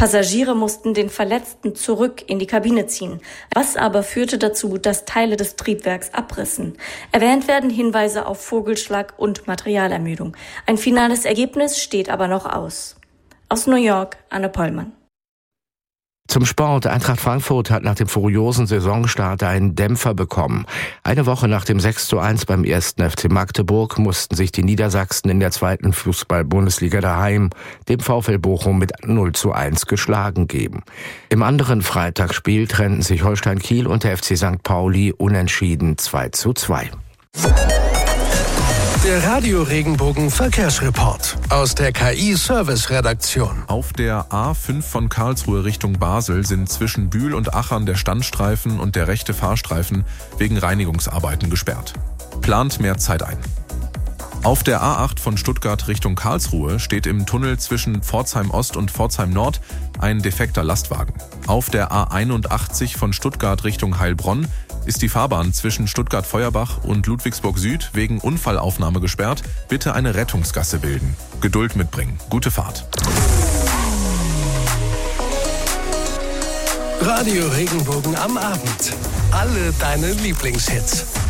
Passagiere mussten den Verletzten zurück in die Kabine ziehen. Was aber führte dazu, dass Teile des Triebwerks abrissen? Erwähnt werden Hinweise auf Vogelschlag und Materialermüdung. Ein finales Ergebnis steht aber noch aus. Aus New York, Anne Pollmann. Zum Sport. Eintracht Frankfurt hat nach dem furiosen Saisonstart einen Dämpfer bekommen. Eine Woche nach dem 6:1 beim 1. FC Magdeburg mussten sich die Niedersachsen in der 2. Fußball-Bundesliga daheim dem VfL Bochum mit 0:1 geschlagen geben. Im anderen Freitagsspiel trennten sich Holstein Kiel und der FC St. Pauli unentschieden 2:2. Der Radio Regenbogen Verkehrsreport aus der KI-Service-Redaktion. Auf der A5 von Karlsruhe Richtung Basel sind zwischen Bühl und Achern der Standstreifen und der rechte Fahrstreifen wegen Reinigungsarbeiten gesperrt. Plant mehr Zeit ein. Auf der A8 von Stuttgart Richtung Karlsruhe steht im Tunnel zwischen Pforzheim Ost und Pforzheim Nord ein defekter Lastwagen. Auf der A81 von Stuttgart Richtung Heilbronn ist die Fahrbahn zwischen Stuttgart-Feuerbach und Ludwigsburg Süd wegen Unfallaufnahme gesperrt. Bitte eine Rettungsgasse bilden. Geduld mitbringen. Gute Fahrt. Radio Regenbogen am Abend. Alle deine Lieblingshits.